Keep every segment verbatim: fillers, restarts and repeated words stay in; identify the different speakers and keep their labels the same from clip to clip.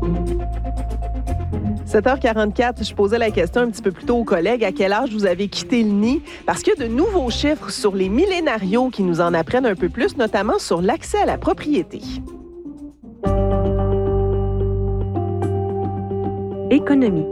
Speaker 1: sept heures quarante-quatre, je posais la question un petit peu plus tôt aux collègues, à quel âge vous avez quitté le nid? Parce qu'il y a de nouveaux chiffres sur les millénarios qui nous en apprennent un peu plus, notamment sur l'accès à la propriété.
Speaker 2: Économie.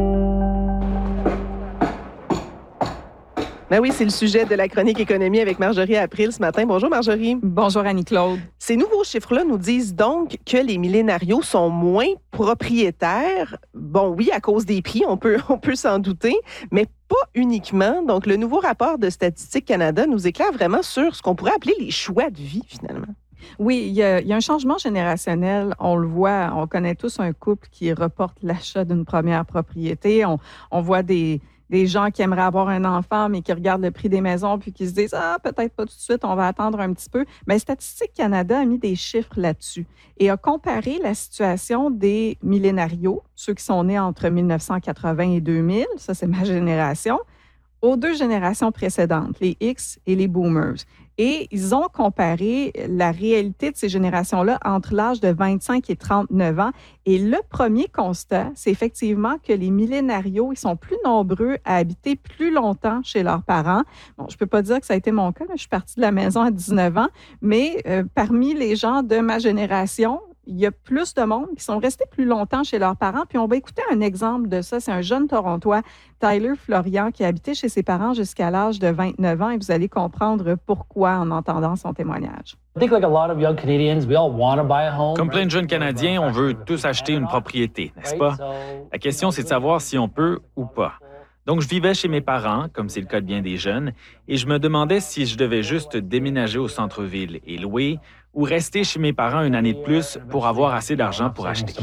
Speaker 1: Ben oui, c'est le sujet de la chronique économie avec Marjorie April ce matin. Bonjour Marjorie.
Speaker 3: Bonjour Annie-Claude.
Speaker 1: Ces nouveaux chiffres-là nous disent donc que les millénarios sont moins propriétaires. Bon, oui, à cause des prix, on peut, on peut s'en douter, mais pas uniquement. Donc, le nouveau rapport de Statistique Canada nous éclaire vraiment sur ce qu'on pourrait appeler les choix de vie, finalement.
Speaker 3: Oui, il y, a, il y a un changement générationnel. On le voit, on connaît tous un couple qui reporte l'achat d'une première propriété. On, on voit des... Des gens qui aimeraient avoir un enfant, mais qui regardent le prix des maisons puis qui se disent « Ah, peut-être pas tout de suite, on va attendre un petit peu. » Bien, Statistique Canada a mis des chiffres là-dessus et a comparé la situation des millénarios, ceux qui sont nés entre mille neuf cent quatre-vingts et deux mille, ça c'est ma génération, aux deux générations précédentes, les X et les Boomers. Et ils ont comparé la réalité de ces générations-là entre l'âge de vingt-cinq et trente-neuf ans. Et le premier constat, c'est effectivement que les millénarios, ils sont plus nombreux à habiter plus longtemps chez leurs parents. Bon, je ne peux pas dire que ça a été mon cas, là, je suis partie de la maison à dix-neuf ans, mais euh, parmi les gens de ma génération, il y a plus de monde qui sont restés plus longtemps chez leurs parents. Puis on va écouter un exemple de ça. C'est un jeune Torontois, Tyler Florian, qui a habité chez ses parents jusqu'à l'âge de vingt-neuf ans. Et vous allez comprendre pourquoi en entendant son témoignage.
Speaker 4: Comme plein de jeunes Canadiens, on veut tous acheter une propriété, n'est-ce pas? La question, c'est de savoir si on peut ou pas. Donc, je vivais chez mes parents, comme c'est le cas de bien des jeunes, et je me demandais si je devais juste déménager au centre-ville et louer ou rester chez mes parents une année de plus pour avoir assez d'argent pour acheter.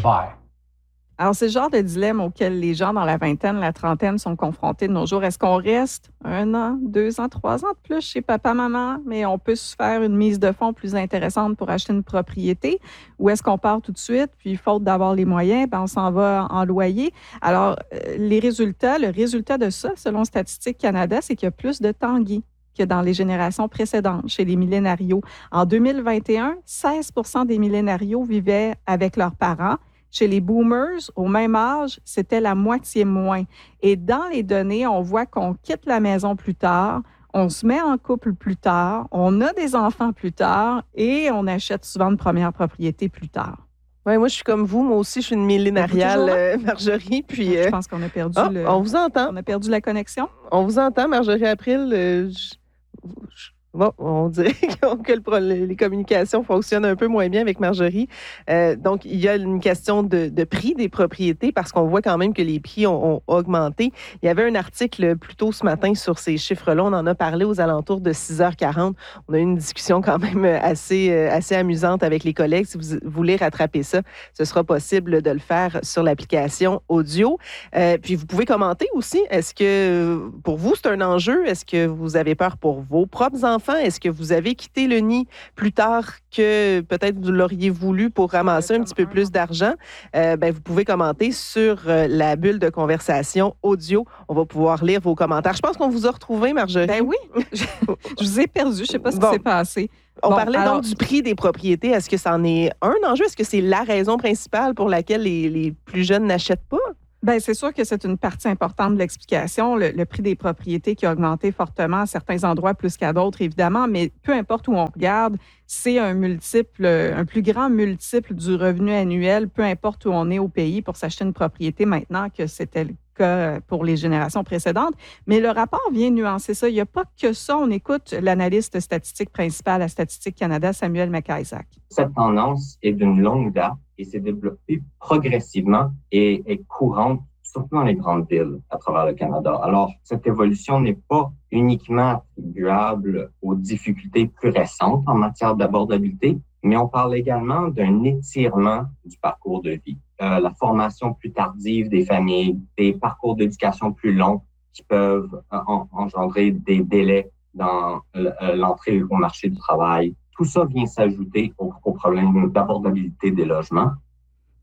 Speaker 3: Alors, c'est le genre de dilemme auquel les gens dans la vingtaine, la trentaine sont confrontés de nos jours. Est-ce qu'on reste un an, deux ans, trois ans de plus chez papa, maman, mais on peut se faire une mise de fonds plus intéressante pour acheter une propriété? Ou est-ce qu'on part tout de suite, puis faute d'avoir les moyens, ben on s'en va en loyer? Alors, les résultats, le résultat de ça, selon Statistique Canada, c'est qu'il y a plus de Tanguy que dans les générations précédentes, chez les millénarios. En deux mille vingt et un, seize pour cent des millénarios vivaient avec leurs parents. Chez les boomers, au même âge, c'était la moitié moins. Et dans les données, on voit qu'on quitte la maison plus tard, on se met en couple plus tard, on a des enfants plus tard et on achète souvent une première propriété plus tard.
Speaker 1: Oui, moi, je suis comme vous. Moi aussi, je suis une millénariale, euh, Marjorie. Puis, euh...
Speaker 3: Je pense qu'on a perdu
Speaker 1: oh,
Speaker 3: le...
Speaker 1: On vous entend.
Speaker 3: On a perdu la connexion.
Speaker 1: On vous entend, Marjorie April. Euh, je... Je... Bon, on dirait que le, les communications fonctionnent un peu moins bien avec Marjorie. Euh, donc, il y a une question de, de prix des propriétés parce qu'on voit quand même que les prix ont, ont augmenté. Il y avait un article plus tôt ce matin sur ces chiffres-là. On en a parlé aux alentours de six heures quarante. On a eu une discussion quand même assez, assez amusante avec les collègues. Si vous voulez rattraper ça, ce sera possible de le faire sur l'application audio. Euh, puis, vous pouvez commenter aussi. Est-ce que, pour vous, c'est un enjeu? Est-ce que vous avez peur pour vos propres enfants? Est-ce que vous avez quitté le nid plus tard que peut-être vous l'auriez voulu pour ramasser un petit peu plus d'argent? Euh, ben, vous pouvez commenter sur euh, la bulle de conversation audio. On va pouvoir lire vos commentaires. Je pense qu'on vous a retrouvé, Marjorie.
Speaker 3: Ben oui, je, je vous ai perdu. Je ne sais pas ce bon. qui s'est passé.
Speaker 1: On
Speaker 3: bon,
Speaker 1: parlait
Speaker 3: alors...
Speaker 1: donc du prix des propriétés. Est-ce que c'en est un enjeu? Est-ce que c'est la raison principale pour laquelle les, les plus jeunes n'achètent pas?
Speaker 3: Bien, c'est sûr que c'est une partie importante de l'explication, le, le prix des propriétés qui a augmenté fortement à certains endroits plus qu'à d'autres, évidemment, mais peu importe où on regarde, c'est un multiple, un plus grand multiple du revenu annuel, peu importe où on est au pays pour s'acheter une propriété maintenant que c'était le cas pour les générations précédentes. Mais le rapport vient nuancer ça. Il n'y a pas que ça. On écoute l'analyste statistique principal à Statistique Canada, Samuel McIsaac.
Speaker 5: Cette tendance est d'une longue date et s'est développée progressivement et est courante, surtout dans les grandes villes à travers le Canada. Alors, cette évolution n'est pas uniquement attribuable aux difficultés plus récentes en matière d'abordabilité, mais on parle également d'un étirement du parcours de vie. Euh, la formation plus tardive des familles, des parcours d'éducation plus longs qui peuvent euh, en, engendrer des délais dans euh, l'entrée au marché du travail. Tout ça vient s'ajouter au, au problème d'abordabilité des logements.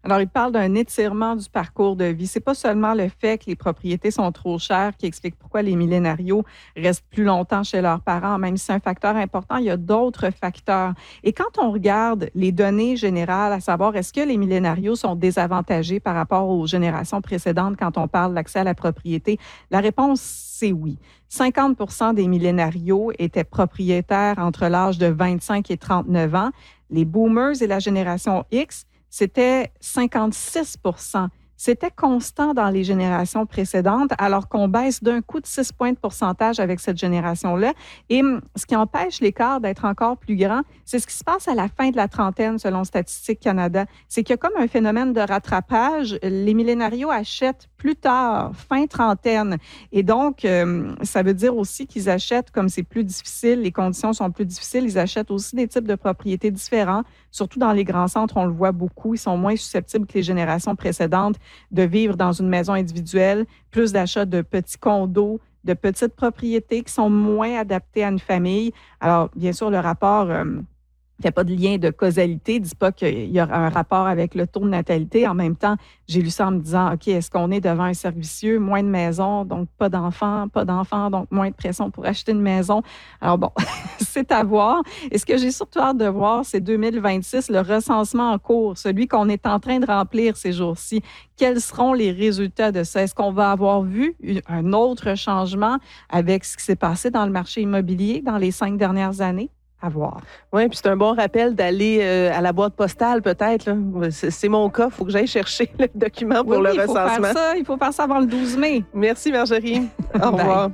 Speaker 3: Alors, il parle d'un étirement du parcours de vie. C'est pas seulement le fait que les propriétés sont trop chères qui explique pourquoi les millénarios restent plus longtemps chez leurs parents, même si c'est un facteur important, il y a d'autres facteurs. Et quand on regarde les données générales, à savoir est-ce que les millénarios sont désavantagés par rapport aux générations précédentes quand on parle d'accès à la propriété, la réponse, c'est oui. cinquante pour cent des millénarios étaient propriétaires entre l'âge de vingt-cinq et trente-neuf ans. Les boomers et la génération X, c'était cinquante-six pour cent. C'était constant dans les générations précédentes, alors qu'on baisse d'un coup de six points de pourcentage avec cette génération-là. Et ce qui empêche l'écart d'être encore plus grand, c'est ce qui se passe à la fin de la trentaine, selon Statistique Canada. C'est qu'il y a comme un phénomène de rattrapage. Les millénarios achètent plus tard, fin trentaine. Et donc, euh, ça veut dire aussi qu'ils achètent, comme c'est plus difficile, les conditions sont plus difficiles, ils achètent aussi des types de propriétés différents. Surtout dans les grands centres, on le voit beaucoup. Ils sont moins susceptibles que les générations précédentes de vivre dans une maison individuelle, plus d'achats de petits condos, de petites propriétés qui sont moins adaptées à une famille. Alors, bien sûr, le rapport euh, ne fait pas de lien de causalité, ne dit pas qu'il y aura un rapport avec le taux de natalité. En même temps, j'ai lu ça en me disant, OK, est-ce qu'on est devant un cercle vicieux, moins de maisons, donc pas d'enfants, pas d'enfants, donc moins de pression pour acheter une maison. Alors bon, c'est à voir. Et ce que j'ai surtout hâte de voir, c'est deux mille vingt-six, le recensement en cours, celui qu'on est en train de remplir ces jours-ci. Quels seront les résultats de ça? Est-ce qu'on va avoir vu un autre changement avec ce qui s'est passé dans le marché immobilier dans les cinq dernières années? À voir.
Speaker 1: Oui, puis c'est un bon rappel d'aller euh, à la boîte postale, peut-être. Là. C'est, c'est mon cas, il faut que j'aille chercher le document pour
Speaker 3: oui,
Speaker 1: le
Speaker 3: oui,
Speaker 1: recensement.
Speaker 3: Il faut faire ça, il faut faire ça avant le douze mai.
Speaker 1: Merci, Marjorie. Au revoir.